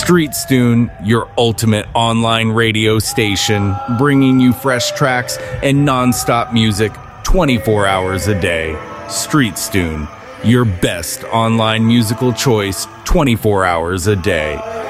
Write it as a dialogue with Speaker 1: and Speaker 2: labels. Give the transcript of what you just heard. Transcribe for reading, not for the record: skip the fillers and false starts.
Speaker 1: Streetstune, your ultimate online radio station, bringing you fresh tracks and non-stop music 24 hours a day. Streetstune, your best online musical choice 24 hours a day.